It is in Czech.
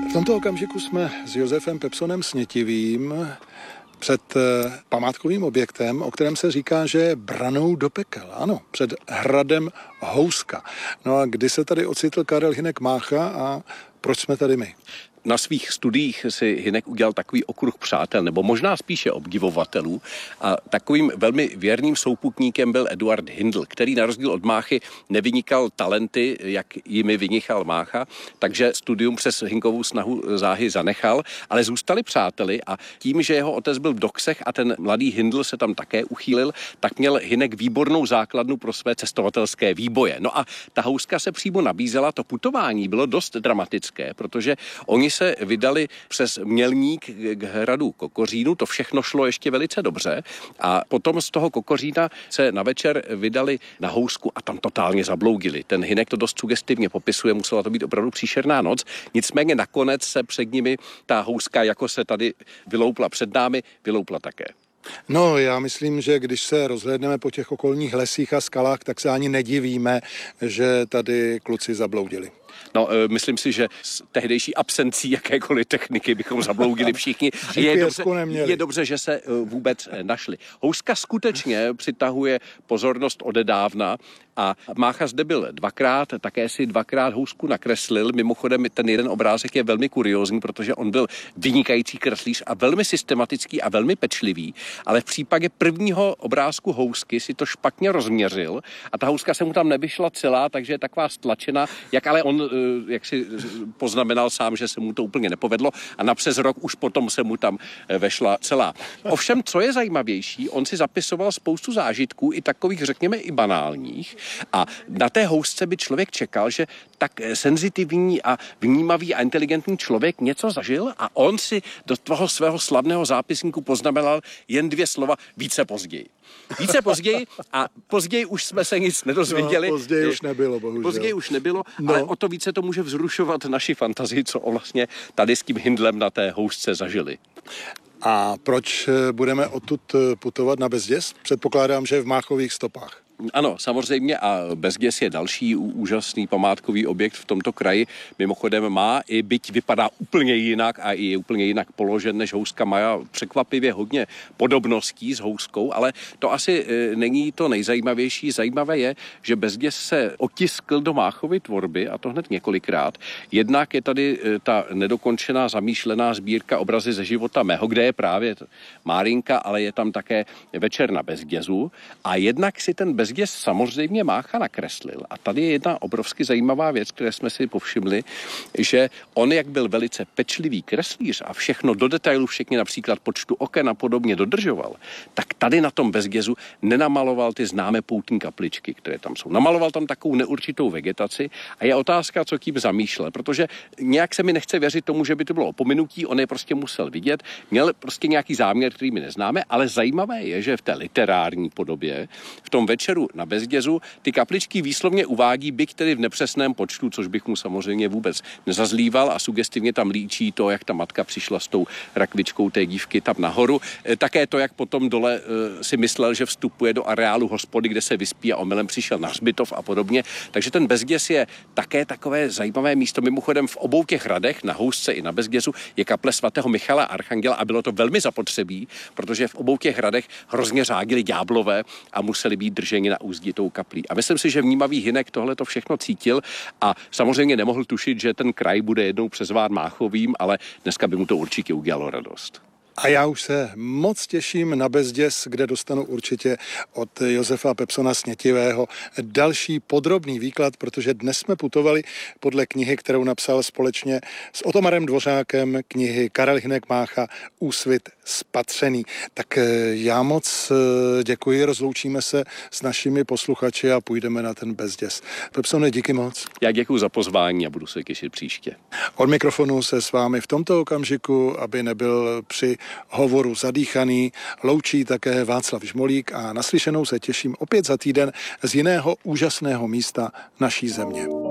V tomto okamžiku jsme s Josefem Pepsonem Snětivým před památkovým objektem, o kterém se říká, že je branou do pekel. Ano, před hradem Houska. No a kdy se tady ocitl Karel Hynek Mácha a proč jsme tady my? Na svých studiích si Hynek udělal takový okruh přátel, nebo možná spíše obdivovatelů. A takovým velmi věrným souputníkem byl Eduard Hindl, který na rozdíl od Máchy nevynikal talenty, jak jimi vynikal Mácha, takže studium přes Hynkovu snahu záhy zanechal, ale zůstali přáteli a tím, že jeho otec byl v Doksech a ten mladý Hindl se tam také uchýlil, tak měl Hynek výbornou základnu pro své cestovatelské výboje. No a ta Houska se přímo nabízela, to putování bylo dost dramatické, protože oni se vydali přes Mělník k hradu Kokořínu, to všechno šlo ještě velice dobře a potom z toho Kokořína se na večer vydali na Housku a tam totálně zabloudili. Ten Hynek to dost sugestivně popisuje, musela to být opravdu příšerná noc, nicméně nakonec se před nimi ta Houska, jako se tady vyloupla před námi, vyloupla také. No, já myslím, že když se rozhlédneme po těch okolních lesích a skalách, tak se ani nedivíme, že tady kluci zabloudili. No, myslím si, že s tehdejší absencí jakékoliv techniky bychom zabloudili všichni. Je dobře, že se vůbec našli. Houska skutečně přitahuje pozornost odedávna a Mácha zde byl dvakrát, také si dvakrát Housku nakreslil. Mimochodem, ten jeden obrázek je velmi kuriózní, protože on byl vynikající kreslíř a velmi systematický a velmi pečlivý, ale v případě prvního obrázku Housky si to špatně rozměřil a ta Houska se mu tam nevyšla celá, takže je taková stlačena, jak ale on jak si poznamenal sám, že se mu to úplně nepovedlo a napřes rok už potom se mu tam vešla celá. Ovšem, co je zajímavější, on si zapisoval spoustu zážitků i takových, řekněme, i banálních a na té Housce by člověk čekal, že tak senzitivní a vnímavý a inteligentní člověk něco zažil a on si do toho svého slavného zápisníku poznamenal jen 2 slova více později. Více později a později už jsme se nic nedozvěděli. No, později už nebylo, bohužel. Později už nebylo, ale o to více to může vzrušovat naši fantazii, co vlastně tady s tím Hindlem na té Housce zažili. A proč budeme odtud putovat na Bezděz? Předpokládám, že v Máchových stopách. Ano, samozřejmě a Bezděz je další úžasný památkový objekt v tomto kraji. Mimochodem má i byť vypadá úplně jinak a je úplně jinak položen než Houska, má překvapivě hodně podobností s Houskou, ale to asi není to nejzajímavější. Zajímavé je, že Bezděz se otiskl do Máchovy tvorby a to hned několikrát. Jednak je tady ta nedokončená zamýšlená sbírka Obrazy ze života mého, kde je právě Márinka, ale je tam také Večer na Bezdězu a jednak si ten Bezděz samozřejmě Mácha nakreslil. A tady je jedna obrovsky zajímavá věc, které jsme si povšimli, že on, jak byl velice pečlivý kreslíř a všechno do detailu, všechny například počtu oken a podobně dodržoval, tak tady na tom Bezdězu nenamaloval ty známé poutní kapličky, které tam jsou. Namaloval tam takovou neurčitou vegetaci a je otázka, co tím zamýšlel, protože nějak se mi nechce věřit tomu, že by to bylo opomenutí, on je prostě musel vidět, měl prostě nějaký záměr, který my neznáme, ale zajímavé je, že v té literární podobě, v tom Večeru na Bezdězu, ty kapličky výslovně uvádí, byť tedy v nepřesném počtu, což bych mu samozřejmě vůbec nezazlíval a sugestivně tam líčí to, jak ta matka přišla s tou rakvičkou té dívky tam nahoru. Také to, jak potom dole si myslel, že vstupuje do areálu hospody, kde se vyspí a omylem přišel na hřbitov a podobně. Takže ten Bezděz je také takové zajímavé místo. Mimochodem v obou těch hradech, na Housce i na Bezdězu, je kaple svatého Michala Archanděla a bylo to velmi zapotřebí, protože v obou těch hradech hrozně řádili ďáblové a museli být drženi na úzdí tou kaplí. A myslím si, že vnímavý Hynek tohle to všechno cítil a samozřejmě nemohl tušit, že ten kraj bude jednou přezván Máchovým, ale dneska by mu to určitě udělalo radost. A já už se moc těším na Bezděz, kde dostanu určitě od Josefa Pepsona Snětivého další podrobný výklad, protože dnes jsme putovali podle knihy, kterou napsal společně s Otomarem Dvořákem, knihy Karel Hynek Mácha Úsvit spatřený. Tak já moc děkuji, rozloučíme se s našimi posluchači a půjdeme na ten Bezděz. Pepsone, díky moc. Já děkuji za pozvání a budu se těšit příště. Od mikrofonu se s vámi v tomto okamžiku, aby nebyl při hovoru zadýchaný, loučí také Václav Žmolík a naslyšenou se těším opět za týden z jiného úžasného místa naší země.